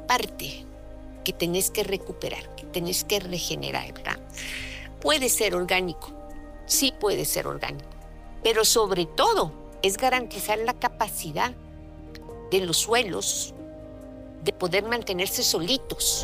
parte que tenés que recuperar, que tenés que regenerar, ¿verdad? Puede ser orgánico, sí puede ser orgánico, pero sobre todo es garantizar la capacidad de los suelos de poder mantenerse solitos.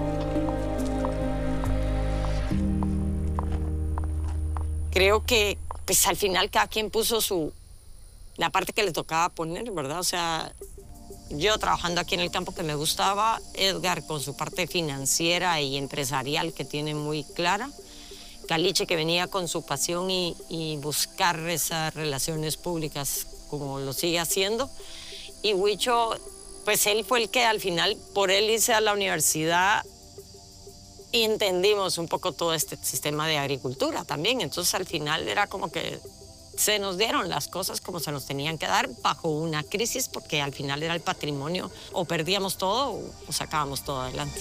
Creo que pues al final cada quien puso la parte que le tocaba poner, ¿verdad? O sea, yo trabajando aquí en el campo que me gustaba, Edgar con su parte financiera y empresarial que tiene muy clara, Caliche que venía con su pasión y buscar esas relaciones públicas como lo sigue haciendo, y Huicho, pues él fue el que al final, por él irse a la universidad, y entendimos un poco todo este sistema de agricultura también. Entonces al final era como que se nos dieron las cosas como se nos tenían que dar bajo una crisis, porque al final era el patrimonio, o perdíamos todo o sacábamos todo adelante.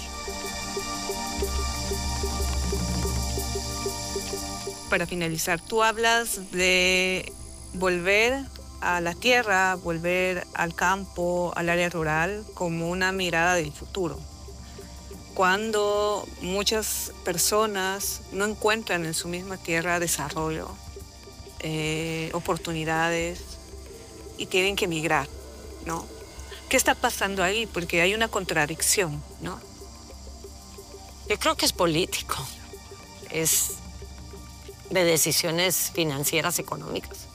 Para finalizar, tú hablas de volver a la tierra, volver al campo, al área rural, como una mirada del futuro. Cuando muchas personas no encuentran en su misma tierra desarrollo, oportunidades y tienen que emigrar, ¿no? ¿Qué está pasando ahí? Porque hay una contradicción, ¿no? Yo creo que es político, es de decisiones financieras, económicas.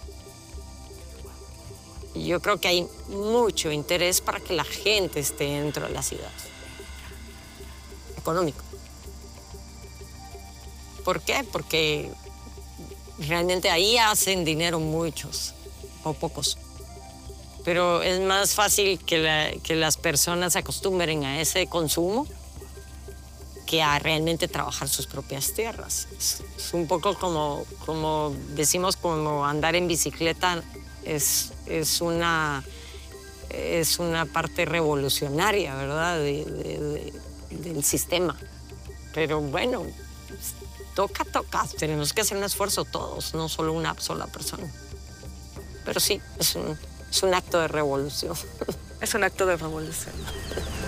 Y yo creo que hay mucho interés para que la gente esté dentro de la ciudad. Económico. ¿Por qué? Porque realmente ahí hacen dinero muchos o pocos. Pero es más fácil que las personas se acostumbren a ese consumo que a realmente trabajar sus propias tierras. Es un poco como decimos, como andar en bicicleta es una parte revolucionaria, ¿verdad? Del sistema. Pero bueno, toca. Tenemos que hacer un esfuerzo todos, no solo una sola persona. Pero sí, es un acto de revolución. Es un acto de revolución.